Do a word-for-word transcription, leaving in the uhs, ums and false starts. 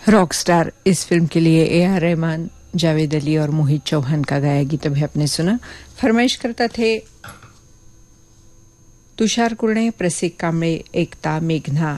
Rockstar इस film के लिए ए आर रहमान, जावेद अली और मोहित चौहान का गाया गीत अभी आपने सुना। फरमाइश करता थे तुषार कुरणे, प्रसिक कांबळे, एकता, मेघना,